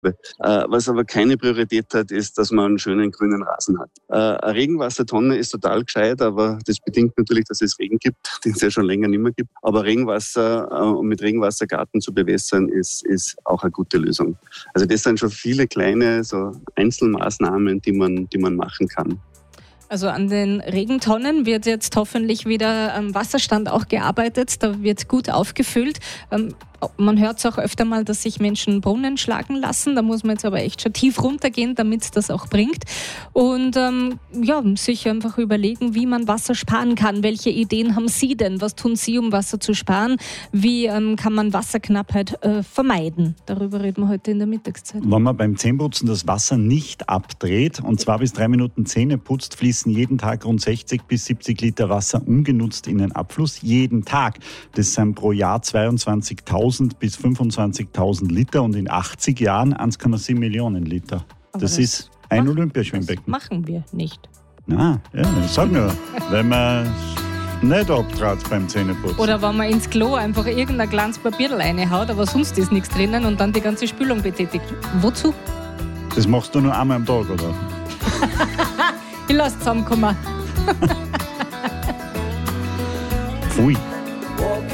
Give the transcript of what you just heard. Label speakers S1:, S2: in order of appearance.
S1: Was aber keine Priorität hat, ist, dass man einen schönen grünen Rasen hat. Eine Regenwassertonne ist total gescheit, aber das bedingt natürlich, dass es Regen gibt, den es ja schon länger nicht mehr gibt. Aber Regenwasser mit Regenwassergarten zu bewässern, ist auch eine gute Lösung. Also das sind schon viele kleine so Einzelmaßnahmen, die man machen kann.
S2: Also an den Regentonnen wird jetzt hoffentlich wieder am Wasserstand auch gearbeitet. Da wird gut aufgefüllt. Man hört es auch öfter mal, dass sich Menschen Brunnen schlagen lassen. Da muss man jetzt aber echt schon tief runtergehen, damit es das auch bringt. Und sich einfach überlegen, wie man Wasser sparen kann. Welche Ideen haben Sie denn? Was tun Sie, um Wasser zu sparen? Wie kann man Wasserknappheit vermeiden? Darüber reden wir heute in der Mittagszeit.
S3: Wenn man beim Zähneputzen das Wasser nicht abdreht und 2 bis 3 Minuten Zähne putzt, fließen jeden Tag rund 60 bis 70 Liter Wasser ungenutzt in den Abfluss. Jeden Tag. Das sind pro Jahr 22.000 bis 25.000 Liter und in 80 Jahren 1,7 Millionen Liter. Das ist ein Olympiaschwimmbecken.
S2: Das machen wir nicht.
S3: Na, ja, ich sag nur, wenn man nicht abtrat beim Zähneputzen.
S2: Oder wenn man ins Klo einfach irgendein kleines Papierl reinhaut, aber sonst ist nichts drinnen und dann die ganze Spülung betätigt. Wozu?
S3: Das machst du nur einmal am Tag, oder?
S2: Ich lass zusammenkommen.
S3: Pfui.